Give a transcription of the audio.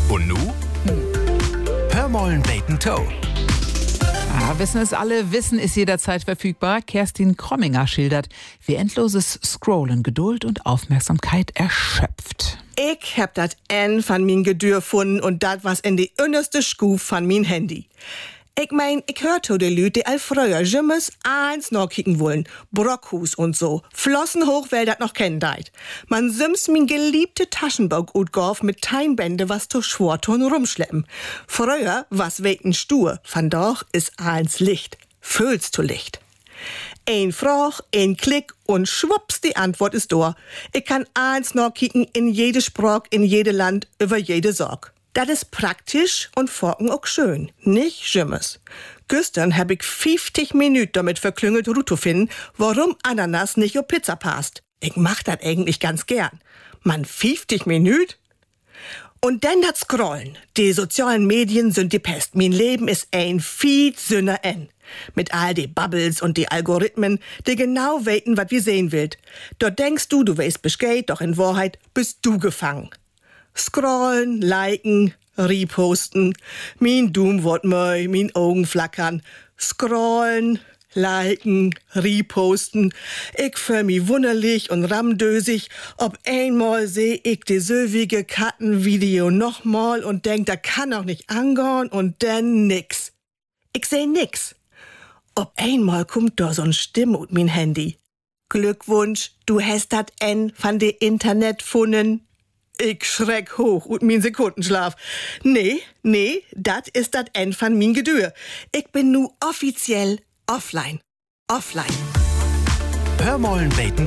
Und nu? Hörmollen Bacon Toe. Ja, Wissen ist alle, Wissen ist jederzeit verfügbar. Kerstin Kromminger schildert, wie endloses Scrollen Geduld und Aufmerksamkeit erschöpft. Ich hab dat N von min Gedür gefunden und dat was in die innerste Schuf von min Handy. Ich mein, ich hör to de Lüt, die all früher jemmes eins noch kicken wollen. Brockhus und so. Flossen hoch, wer dat noch kennen deit. Man sims min geliebte Taschenbock utgorf mit Teinbände was to Schworton rumschleppen. Früher was wegen stur, van doch is eins Licht. Fühlst du Licht. Ein Frage, ein Klick und schwupps, die Antwort ist da. Ich kann eins noch kicken in jede Sprach, in jede Land, über jede Sorg. Das ist praktisch und forken auch schön, nicht schimmes. Gestern hab ich 50 Minuten damit verklüngelt, zu finden, warum Ananas nicht auf Pizza passt. Ich mach das eigentlich ganz gern. Man, 50 Minuten? Und dann das Scrollen. Die sozialen Medien sind die Pest. Mein Leben ist ein viel Sünner en. Mit all die Bubbles und die Algorithmen, die genau weten, was wir sehen wollt. Dort denkst du weißt Bescheid, doch in Wahrheit bist du gefangen. Scrollen, liken, reposten. Mein Doom wird mei, mein Augen flackern. Scrollen, liken, reposten. Ich fühl mich wunderlich und ramdösig. Ob einmal seh ich die söwige Kattenvideo nochmal und denk, da kann doch nicht angehen und dann nix. Ich seh nix. Ob einmal kommt da so'n Stimme ut mein Handy. Glückwunsch, du hast dat N von de Internet funnen. Ich schreck hoch und min Sekundenschlaf. Nee, dat ist dat N von min Gedür. Ich bin nu offiziell offline. Hörmollen Bacon